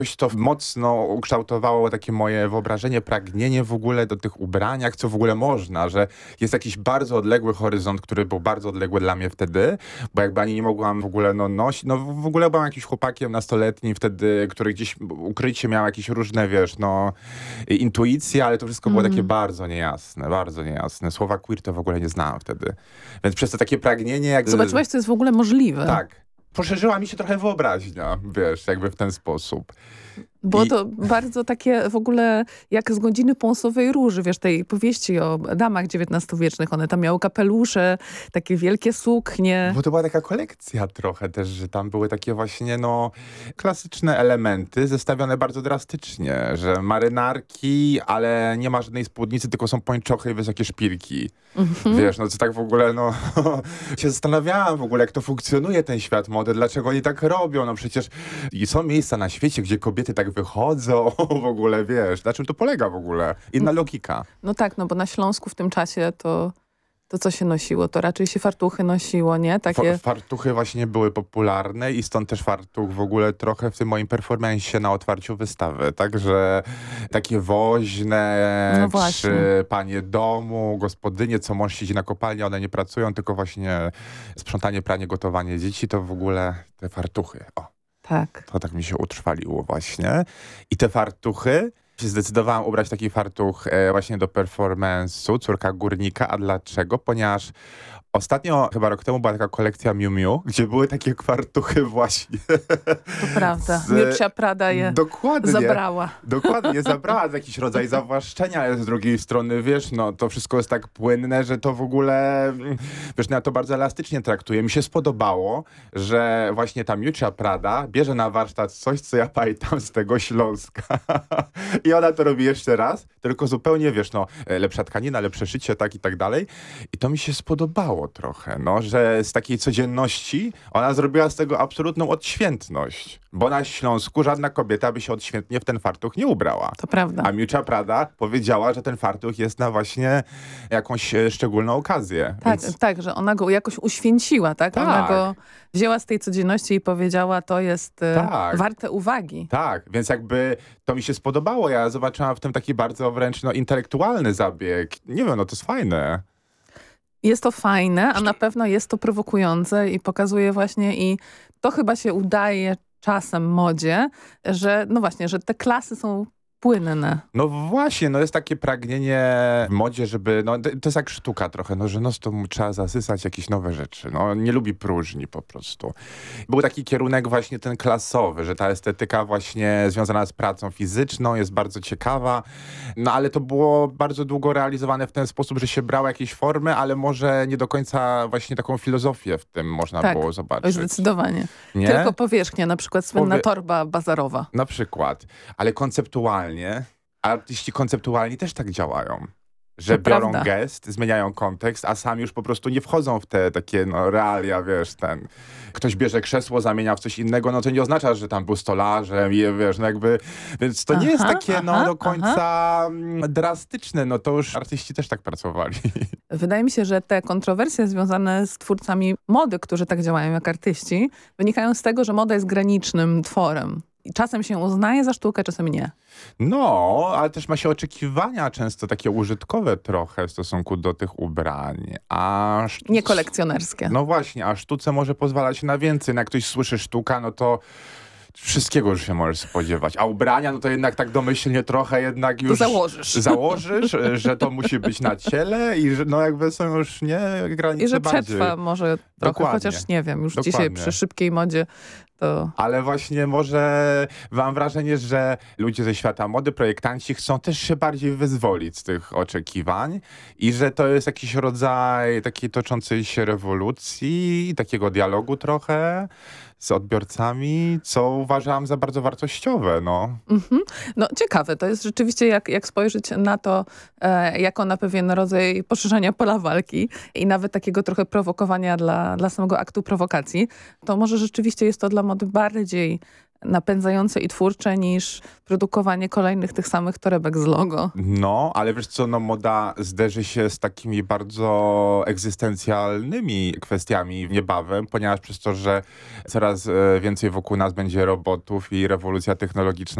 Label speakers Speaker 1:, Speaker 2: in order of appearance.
Speaker 1: Jakoś to mocno ukształtowało takie moje wyobrażenie, pragnienie w ogóle do tych ubraniach, co w ogóle można, że jest jakiś bardzo odległy horyzont, który był bardzo odległy dla mnie wtedy, bo jakby ani nie mogłam w ogóle nosić, w ogóle byłam jakimś chłopakiem nastoletnim wtedy, który gdzieś ukrycie miał jakieś różne, intuicje, ale to wszystko było takie bardzo niejasne, bardzo niejasne. Słowa queer to w ogóle nie znałam wtedy. Więc przez to takie pragnienie...
Speaker 2: Zobaczyłaś, co jest w ogóle możliwe.
Speaker 1: Tak. Poszerzyła mi się trochę wyobraźnia, jakby w ten sposób.
Speaker 2: Było to bardzo takie w ogóle jak z Godziny Północowej Róży, tej powieści o damach XIX-wiecznych. One tam miały kapelusze, takie wielkie suknie.
Speaker 1: Bo to była taka kolekcja trochę też, że tam były takie właśnie, klasyczne elementy zestawione bardzo drastycznie, że marynarki, ale nie ma żadnej spódnicy, tylko są pończochy i wysokie szpilki. Co tak w ogóle, się zastanawiałam w ogóle, jak to funkcjonuje ten świat mody, dlaczego oni tak robią, przecież i są miejsca na świecie, gdzie kobiety tak wychodzą w ogóle, na czym to polega w ogóle? Inna logika.
Speaker 2: No tak, bo na Śląsku w tym czasie to co się nosiło? To raczej się fartuchy nosiło, nie? Takie...
Speaker 1: Fartuchy właśnie były popularne i stąd też fartuch w ogóle trochę w tym moim performance'ie na otwarciu wystawy. Także takie woźne, czy panie domu, gospodynie, co mąż siedzi na kopalni, one nie pracują, tylko właśnie sprzątanie, pranie, gotowanie dzieci, to w ogóle te fartuchy.
Speaker 2: Tak.
Speaker 1: To tak mi się utrwaliło właśnie. I te fartuchy, zdecydowałam ubrać taki fartuch właśnie do performance'u Córka Górnika. A dlaczego? Ponieważ ostatnio, chyba rok temu, była taka kolekcja Miu Miu, gdzie były takie fartuchy właśnie.
Speaker 2: To prawda. Miuccia Prada je zabrała.
Speaker 1: Dokładnie, zabrała jakiś rodzaj zawłaszczenia, ale z drugiej strony, to wszystko jest tak płynne, że to w ogóle, ja to bardzo elastycznie traktuję. Mi się spodobało, że właśnie ta Miuccia Prada bierze na warsztat coś, co ja pamiętam z tego Śląska. I ona to robi jeszcze raz, tylko zupełnie, lepsza tkanina, lepsze szycie, tak i tak dalej. I to mi się spodobało trochę, że z takiej codzienności ona zrobiła z tego absolutną odświętność. Bo na Śląsku żadna kobieta by się odświętnie w ten fartuch nie ubrała.
Speaker 2: To prawda.
Speaker 1: A Miuccia Prada powiedziała, że ten fartuch jest na właśnie jakąś szczególną okazję.
Speaker 2: Tak, że ona go jakoś uświęciła, tak? Ona go wzięła z tej codzienności i powiedziała, to jest warte uwagi.
Speaker 1: Tak, więc jakby to mi się spodobało. Ja zobaczyłam w tym taki bardzo wręcz intelektualny zabieg. Nie wiem, to jest fajne.
Speaker 2: Jest to fajne, a na pewno jest to prowokujące i pokazuje właśnie, i to chyba się udaje czasem modzie, że że te klasy są płynne.
Speaker 1: No właśnie, jest takie pragnienie w modzie, żeby, to jest jak sztuka trochę, że to trzeba zasysać jakieś nowe rzeczy. Nie lubi próżni po prostu. Był taki kierunek właśnie ten klasowy, że ta estetyka właśnie związana z pracą fizyczną jest bardzo ciekawa, ale to było bardzo długo realizowane w ten sposób, że się brało jakieś formy, ale może nie do końca właśnie taką filozofię w tym można było zobaczyć.
Speaker 2: Zdecydowanie.
Speaker 1: Nie?
Speaker 2: Tylko powierzchnia, na przykład słynna torba bazarowa.
Speaker 1: Na przykład, ale konceptualnie artyści konceptualni też tak działają. Że biorą gest, zmieniają kontekst, a sami już po prostu nie wchodzą w te takie realia, ktoś bierze krzesło, zamienia w coś innego, to nie oznacza, że tam był stolarzem i więc to nie jest takie do końca drastyczne, to już artyści też tak pracowali.
Speaker 2: Wydaje mi się, że te kontrowersje związane z twórcami mody, którzy tak działają jak artyści, wynikają z tego, że moda jest granicznym tworem. I czasem się uznaje za sztukę, czasem nie.
Speaker 1: Ale też ma się oczekiwania często takie użytkowe trochę w stosunku do tych ubrań.
Speaker 2: Nie kolekcjonerskie.
Speaker 1: No właśnie, a sztuce może pozwalać na więcej. Jak ktoś słyszy sztuka, to wszystkiego już się możesz spodziewać. A ubrania, to jednak tak domyślnie trochę jednak już... Założysz, że to musi być na ciele i że są już granice.
Speaker 2: I że
Speaker 1: bardziej.
Speaker 2: Przetrwa może trochę,
Speaker 1: Dokładnie.
Speaker 2: chociaż nie wiem, już dzisiaj przy szybkiej modzie to...
Speaker 1: Ale właśnie może mam wrażenie, że ludzie ze świata mody, projektanci chcą też się bardziej wyzwolić z tych oczekiwań i że to jest jakiś rodzaj takiej toczącej się rewolucji, takiego dialogu trochę z odbiorcami, co uważam za bardzo wartościowe.
Speaker 2: Ciekawe, to jest rzeczywiście jak spojrzeć na to jako na pewien rodzaj poszerzania pola walki i nawet takiego trochę prowokowania dla samego aktu prowokacji, to może rzeczywiście jest to dla mody bardziej napędzające i twórcze niż produkowanie kolejnych tych samych torebek z logo.
Speaker 1: No, ale wiesz co, no moda zderzy się z takimi bardzo egzystencjalnymi kwestiami niebawem, ponieważ przez to, że coraz więcej wokół nas będzie robotów i rewolucja technologiczna